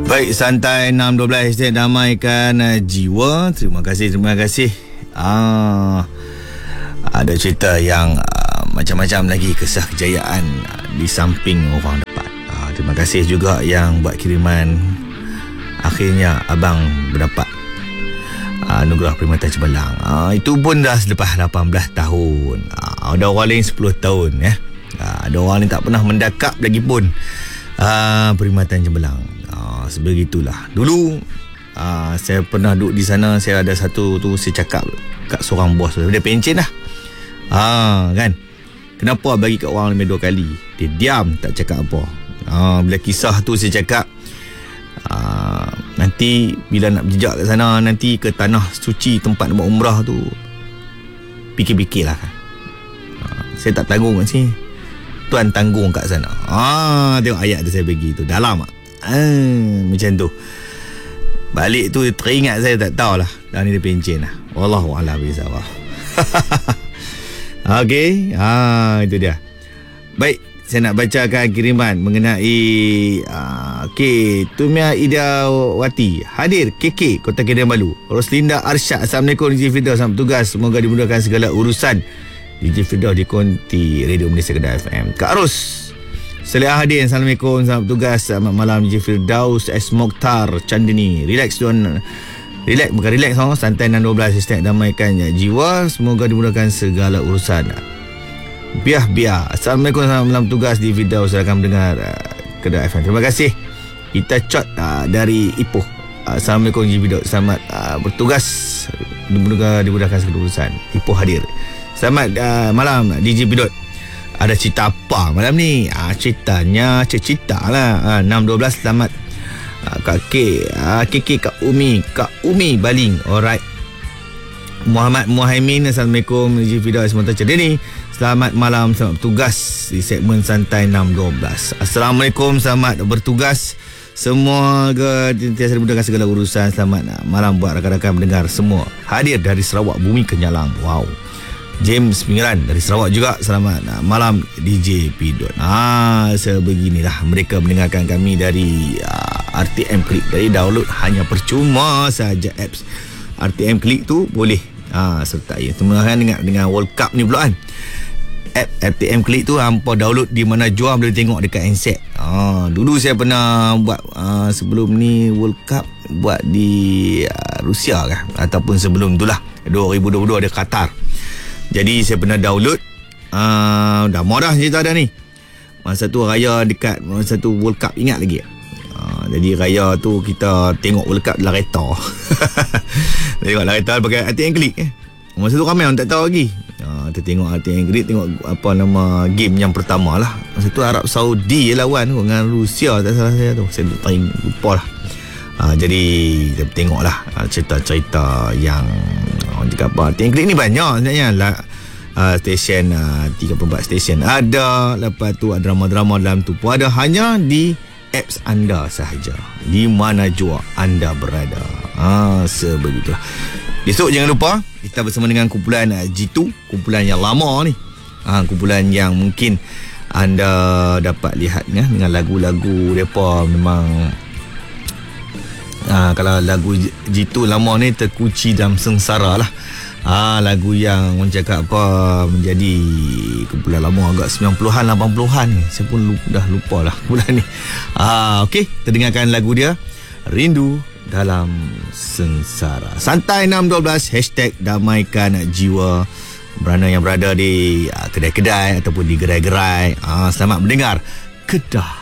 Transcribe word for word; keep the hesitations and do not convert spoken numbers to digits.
Baik, santai enam dua belas hashtag damaikan uh, jiwa. Terima kasih, terima kasih. Ah, ada cerita yang uh, macam-macam lagi kisah kejayaan uh, di samping orang dapat. Ah, terima kasih juga yang buat kiriman. Akhirnya abang berdapat uh, anugerah Perkhidmatan Cemerlang. Ah, itu pun dah selepas lapan belas tahun. Ah, ada orang lain sepuluh tahun ya. Ah, ada orang yang tak pernah mendakap lagi pun uh, Perkhidmatan Cemerlang. Uh, sebegitulah. Dulu uh, saya pernah duduk di sana. Saya ada satu tu, saya cakap kat seorang bos tu, dia pencen lah. uh, Kan, kenapa bagi kat orang lebih dua kali? Dia diam, tak cakap apa. uh, Bila kisah tu saya cakap, uh, nanti bila nak berjejak kat sana, nanti ke tanah suci tempat buat umrah tu, fikir-fikirlah kan. uh, Saya tak tanggung kat sini, Tuan tanggung kat sana. Ah, tengok ayat tu saya bagi tu dalam tak? Ah, macam tu. Balik tu teringat saya, tak tahulah. Dah ni dia pencen lah. Wallahualam bisawab. Okey, ah, itu dia. Baik, saya nak bacakan kiriman mengenai uh, okey, Tumia Ida Wati hadir K K Kota Kinabalu. Roslinda Arsyad, Assalamualaikum D J Firdaus, selamat tugas, semoga dimudahkan segala urusan. D J Firdaus di konti Radio Malaysia Kedah F M. Kak Ros Salih Hadin, Assalamualaikum, selamat tugas, selamat malam D J Firdaus. S Mokhtar Chandini, relax tuan, relax bukan relax, oh. Santai enam dua belas hashtag damaikan jiwa, semoga dimudahkan segala urusan. Biah-biah, Assalamualaikum, selamat malam tugas D J Firdaus, silakan mendengar uh, Kedah F M. Terima kasih. Kita cot uh, dari Ipoh. uh, Assalamualaikum D J Firdaus, selamat uh, bertugas, dimudahkan, dimudahkan segala urusan. Ipoh hadir. Selamat uh, malam D J Firdaus. Ada cerita apa malam ni? Ah, ceritanya cerita lah. Ah, enam dua belas selamat ah, Kak K, ah, K K Kak Umi, Kak Umi Baling. Alright. Muhammad Muhaimin, Assalamualaikum D J Firdaus Monta Cedeni. Selamat malam, selamat bertugas di segmen santai enam dua belas. Assalamualaikum, selamat bertugas. Semoga sentiasa dimudahkan segala urusan. Selamat malam buat rakan-rakan mendengar semua. Hadir dari Sarawak Bumi Kenyalang. Wow. James Pingiran dari Sarawak juga, selamat malam D J Pidot. Ah, sebeginilah mereka mendengarkan kami dari uh, R T M Klik. Dari download hanya percuma saja apps R T M Klik tu boleh ah, sertai. Teman-teman dengan dengan World Cup ni pula kan. App R T M Klik tu hampa download di mana jua boleh tengok dekat handset. Ah, dulu saya pernah buat uh, sebelum ni World Cup buat di uh, Rusia kan, ataupun sebelum itulah dua ribu dua puluh dua ada Qatar. Jadi saya pernah download, uh, dah marah cerita dah ni. Masa tu raya dekat, masa tu World Cup, ingat lagi. Uh, jadi raya tu kita tengok World Cup dalam kereta. Tengok dalam kereta pakai R T M Klik eh. Masa tu ramai orang tak tahu lagi. Uh, kita tengok R T M Klik, tengok apa nama game yang pertama lah. Masa tu Arab Saudi je lawan dengan Rusia, tak salah saya tu. Saya lupa lah. Uh, jadi kita tengok lah uh, cerita-cerita yang orang cakap apa, R T M Klik ni banyak sebenarnya lah. Uh, stesen uh, tiga puluh empat stesen ada. Lepas tu ada drama-drama dalam tu pun ada. Hanya di apps anda sahaja, di mana jua anda berada. Ah, sebegitulah. Besok jangan lupa kita bersama dengan kumpulan uh, G two, kumpulan yang lama ni. Ah, kumpulan yang mungkin anda dapat lihat ya, dengan lagu-lagu mereka memang Ah, kalau lagu G two lama ni terkunci dalam sengsara lah. Ah, lagu yang orang cakap apa, menjadi kumpulan lama agak sembilan puluhan lapan puluhan ni. Saya pun lupa, dah lupa lah kumpulan ni. Ah, okey, kita dengarkan lagu dia, Rindu Dalam Sengsara. Santai enam dua belas hashtag damaikan jiwa. Berana yang berada di ah, kedai-kedai ataupun di gerai-gerai, ah, selamat mendengar Kedah